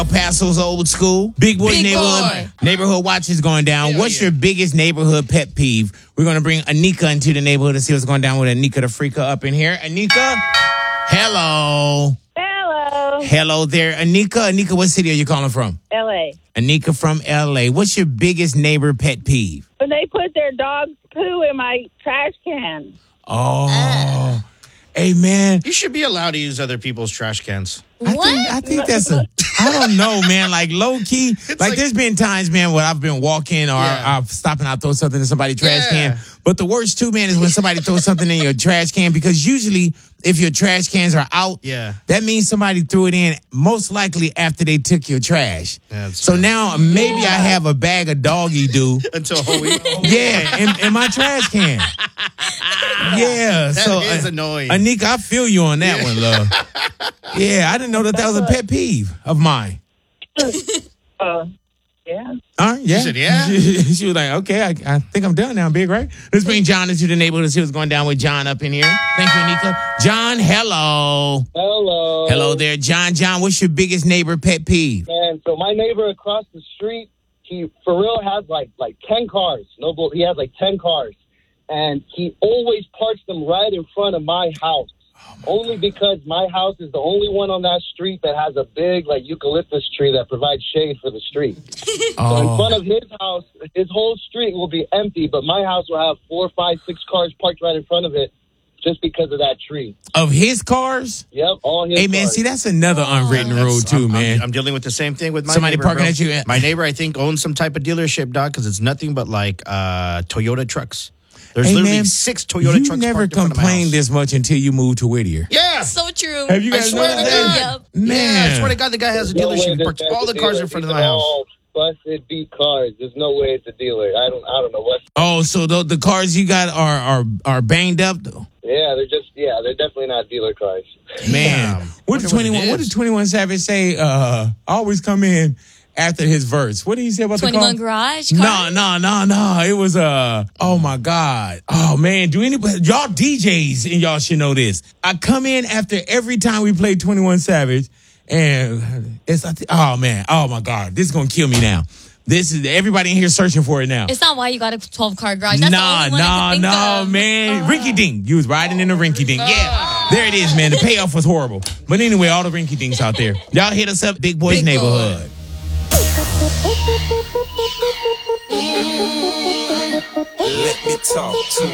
El Paso's old school. Big Boy Big neighborhood. Boy. Neighborhood watch is going down. What's your biggest neighborhood pet peeve? We're going to bring Anika into the neighborhood to see what's going down with Anika the Freaka up in here. Anika? Hello. Hello. Hello there. Anika, what city are you calling from? LA. Anika from LA. What's your biggest neighbor pet peeve? When they put their dog's poo in my trash can. Oh. Hey, man. You should be allowed to use other people's trash cans. I think that's I don't know, man. Like, low key. Like, there's been times, man, where I've been walking or I'm stopping out, throw something in somebody's trash can. But the worst, too, man, is when somebody throws something in your trash can, because usually if your trash cans are out, that means somebody threw it in most likely after they took your trash. So now maybe I have a bag of doggy do until a whole week. in my trash can. That is annoying. Anika, I feel you on that one, love. I didn't know that was a pet peeve of mine. Yeah. All right, yeah. She said, yeah. She was like, okay, I think I'm done now, big, right? Let's bring John into the neighborhood and see what's going down with John up in here. Thank you, Anika. John, hello. Hello. Hello there, John. John, what's your biggest neighbor pet peeve? Man, so my neighbor across the street, he for real has like 10 cars. He has like 10 cars. And he always parks them right in front of my house. Only because my house is the only one on that street that has a big like eucalyptus tree that provides shade for the street. So in front of his house, his whole street will be empty, but my house will have 4, 5, 6 cars parked right in front of it just because of that tree. Of his cars? Yep, all his Hey, man, cars. see, that's another unwritten rule, too, man. I'm dealing with the same thing with my Somebody neighbor, parking bro. at you. My neighbor, I think, owns some type of dealership, dog, because it's nothing but like Toyota trucks. There's literally 6 Toyota trucks. You never parked in front of my complained house. this much until you moved to Whittier. Yeah. So true. Have you guys I swear to noticed that? God. Man. Yeah, I swear to God, the guy has a dealership. He parks all the cars in front of my house. All busted beat cars. There's no way it's a dealer. I don't know what. Oh, so the cars you got are banged up, though? Yeah, they're definitely not dealer cars. Man, what did 21 Savage say? Always come in after his verse. What did he say about 21 the car? Garage? No. It was oh my God. Oh man, do anybody, y'all DJs, and y'all should know this. I come in after every time we play 21 Savage, and it's oh man, oh my God, this is gonna kill me now. This is everybody in here searching for it now. It's not why you got a 12-car garage. That's the only one I could think of. Man. Rinky Dink. You was riding in a rinky dink. Yeah. There it is, man. The payoff was horrible. But anyway, all the rinky dinks out there. Y'all hit us up, Big Boy's Neighborhood. Let me talk to